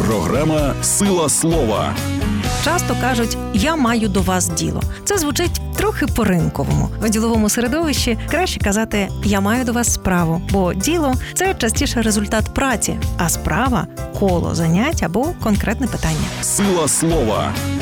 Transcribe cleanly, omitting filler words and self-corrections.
Програма «Сила слова». Часто кажуть «я маю до вас діло». Це звучить трохи по-ринковому. В діловому середовищі краще казати «я маю до вас справу», бо діло – це частіше результат праці, а справа – коло занять або конкретне питання. «Сила слова».